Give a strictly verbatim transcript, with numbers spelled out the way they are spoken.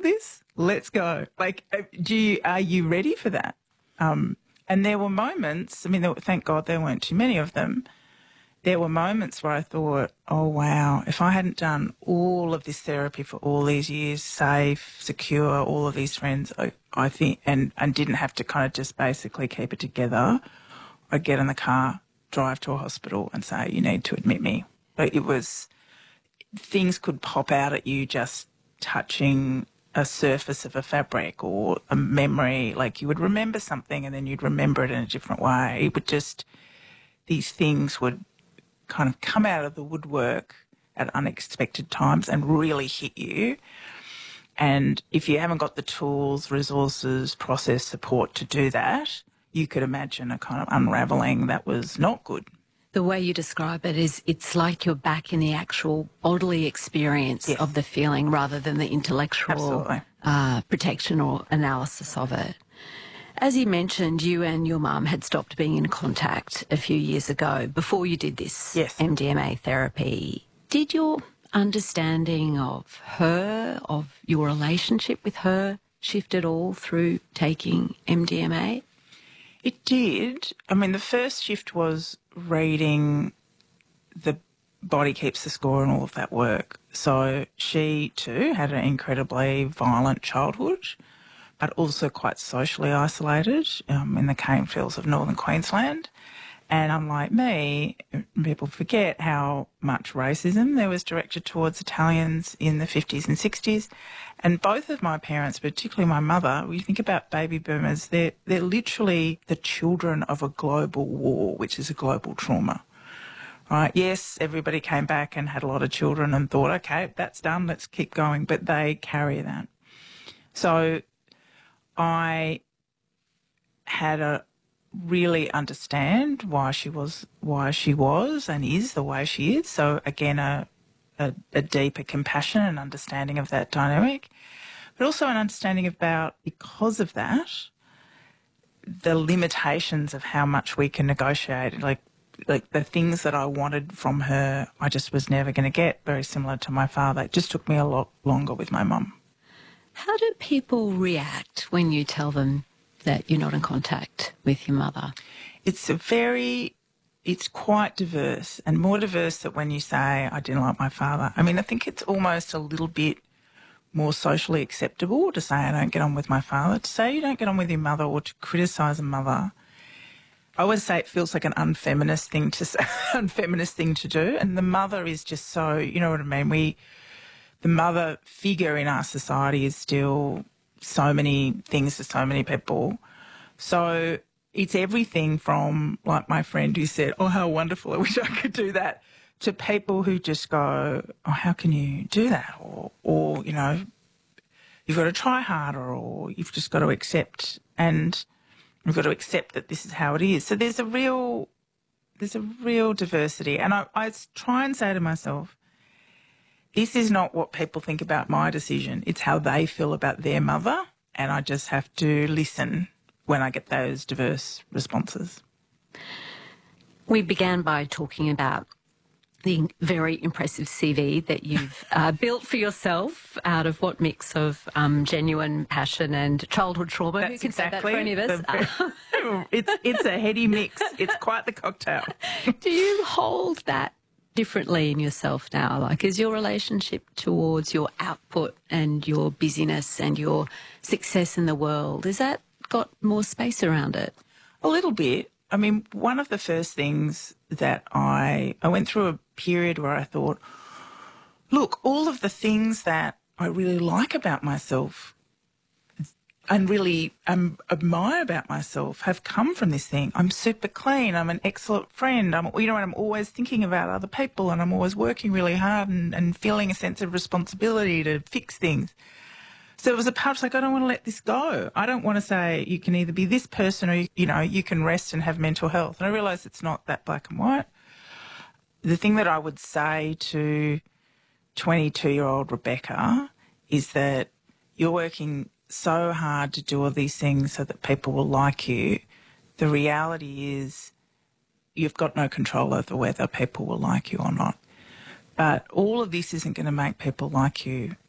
this? Let's go. Like, uh, do you, are you ready for that? Um, and there were moments, I mean, there, were- thank God there weren't too many of them. There were moments where I thought, oh, wow, if I hadn't done all of this therapy for all these years, safe, secure, all of these friends, I, I think, and, and didn't have to kind of just basically keep it together, I'd get in the car, drive to a hospital and say, you need to admit me. But it was, things could pop out at you just touching a surface of a fabric or a memory. Like you would remember something and then you'd remember it in a different way. It would just, these things would kind of come out of the woodwork at unexpected times and really hit you. And if you haven't got the tools, resources, process, support to do that, you could imagine a kind of unravelling that was not good. The way you describe it is it's like you're back in the actual bodily experience Yes. of the feeling rather than the intellectual uh, protection or analysis of it. As you mentioned, you and your mum had stopped being in contact a few years ago before you did this Yes. M D M A therapy. Did your understanding of her, of your relationship with her, shift at all through taking M D M A? It did. I mean, the first shift was reading The Body Keeps the Score and all of that work. So she too had an incredibly violent childhood, but also quite socially isolated um, in the cane fields of northern Queensland. And unlike me, people forget how much racism there was directed towards Italians in the fifties and sixties. And both of my parents, particularly my mother, when you think about baby boomers, they're, they're literally the children of a global war, which is a global trauma. Right? Yes, everybody came back and had a lot of children and thought, okay, that's done, let's keep going. But they carry that. So I had a really understand why she was why she was and is the way she is. So again, a, a, a deeper compassion and understanding of that dynamic, but also an understanding about, because of that, the limitations of how much we can negotiate. Like, like the things that I wanted from her, I just was never going to get. Very similar to my father. It just took me a lot longer with my mum. How do people react when you tell them that you're not in contact with your mother? It's a very, it's quite diverse, and more diverse than when you say, I didn't like my father. I mean, I think it's almost a little bit more socially acceptable to say I don't get on with my father. To say you don't get on with your mother or to criticise a mother, I always say it feels like an unfeminist thing to say, unfeminist thing to do. And the mother is just so, you know what I mean? We, the mother figure in our society is still so many things to so many people. So it's everything from, like my friend who said, oh, how wonderful, I wish I could do that, to people who just go, oh, how can you do that? Or, or you know, you've got to try harder, or you've just got to accept, and you've got to accept that this is how it is. So there's a real, there's a real diversity. And I, I try and say to myself, this is not what people think about my decision. It's how they feel about their mother, and I just have to listen when I get those diverse responses. We began by talking about the very impressive C V that you've uh, built for yourself out of what mix of um, genuine passion and childhood trauma. That's Who can exactly say that for any of us? the, it's, it's a heady mix. It's quite the cocktail. Do you hold that differently in yourself now? Like, is your relationship towards your output and your busyness and your success in the world, is that got more space around it? A little bit. I mean, one of the first things that I, I went through a period where I thought, look, all of the things that I really like about myself and really um, admire about myself have come from this thing. I'm super clean. I'm an excellent friend. I'm, you know, I'm always thinking about other people, and I'm always working really hard and, and feeling a sense of responsibility to fix things. So it was a part like, I don't want to let this go. I don't want to say you can either be this person or, you know, you can rest and have mental health. And I realise it's not that black and white. The thing that I would say to twenty-two-year-old Rebecca is that you're working so hard to do all these things so that people will like you. The reality is you've got no control over whether people will like you or not. But all of this isn't going to make people like you.